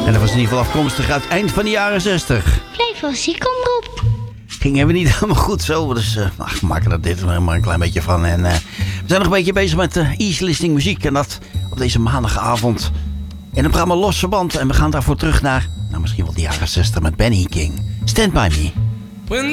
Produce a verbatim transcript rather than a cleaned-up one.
En dat was in ieder geval afkomstig uit het eind van de jaren zestig. Blijf wel ziek, omroep. Ging even niet helemaal goed zo. Dus uh, ach, we maken er dit maar een klein beetje van. En uh, we zijn nog een beetje bezig met uh, easy listening muziek. En dat op deze maandagavond. In een programma Los Verband. En we gaan daarvoor terug naar, nou misschien wel de jaren zestig met Benny King. Stand By Me.